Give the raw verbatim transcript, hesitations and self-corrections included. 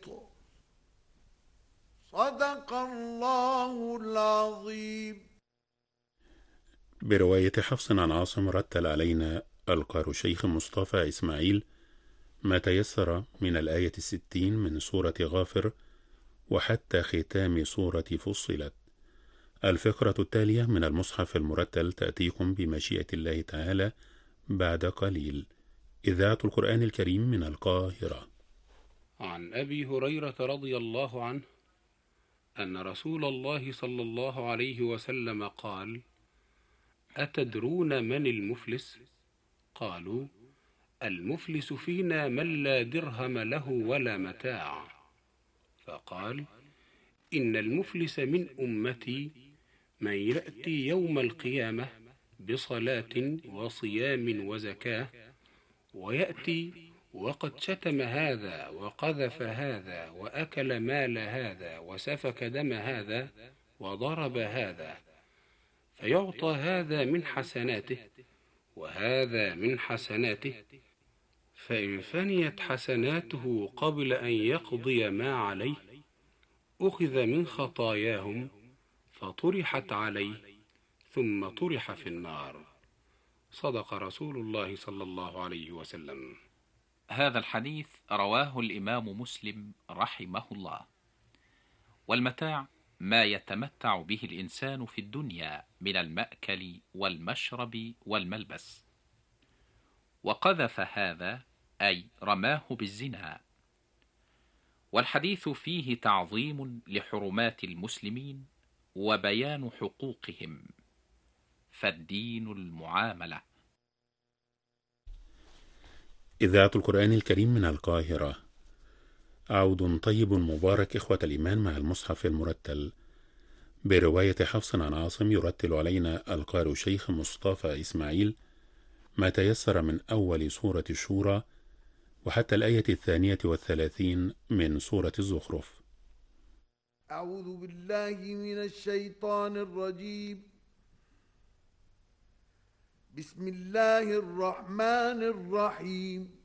محيط. صدق الله العظيم. برواية حفص عن عاصم رتل علينا القار الشيخ مصطفى إسماعيل ما تيسر من الآية الستين من سورة غافر وحتى ختام سورة فصلت. الفقرة التالية من المصحف المرتل تأتيكم بمشيئة الله تعالى بعد قليل. إذاعة القرآن الكريم من القاهرة. عن أبي هريرة رضي الله عنه أن رسول الله صلى الله عليه وسلم قال: أتدرون من المفلس؟ قالوا: المفلس فينا من لا درهم له ولا متاع. فقال: إن المفلس من أمتي من يأتي يوم القيامة بصلاة وصيام وزكاة، ويأتي وقد شتم هذا وقذف هذا وأكل مال هذا وسفك دم هذا وضرب هذا، فيعطى هذا من حسناته وهذا من حسناته، فإن فنيت حسناته قبل أن يقضي ما عليه أخذ من خطاياهم فطرحت عليه ثم طرح في النار. صدق رسول الله صلى الله عليه وسلم. هذا الحديث رواه الإمام مسلم رحمه الله. والمتاع ما يتمتع به الإنسان في الدنيا من المأكل والمشرب والملبس. وقذف هذا أي رماه بالزنا. والحديث فيه تعظيم لحرمات المسلمين وبيان حقوقهم، فالدين المعاملة. إذاعة القرآن الكريم من القاهرة. عود طيب مبارك إخوة الإيمان مع المصحف المرتل برواية حفص عن عاصم يرتل علينا القارئ الشيخ مصطفى إسماعيل ما تيسر من أول سورة الشورى وحتى الآية الثانية والثلاثين من سورة الزخرف. أعوذ بالله من الشيطان الرجيم. بسم الله الرحمن الرحيم.